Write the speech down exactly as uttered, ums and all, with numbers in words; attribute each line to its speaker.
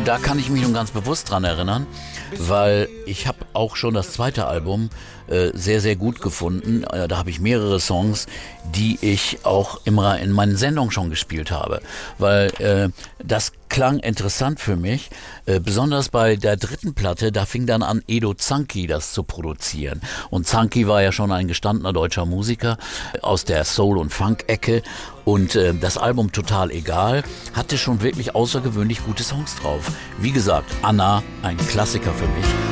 Speaker 1: Da kann ich mich nun ganz bewusst dran erinnern, weil ich habe auch schon das zweite Album äh, sehr, sehr gut gefunden. Äh, da habe ich mehrere Songs, die ich auch immer in meinen Sendungen schon gespielt habe, weil äh, das klang interessant für mich, äh, besonders bei der dritten Platte, da fing dann an, Edo Zanki das zu produzieren. Und Zanki war ja schon ein gestandener deutscher Musiker aus der Soul- und Funk-Ecke und äh, das Album Total Egal hatte schon wirklich außergewöhnlich gute Songs drauf. Wie gesagt, Anna, ein Klassiker für mich.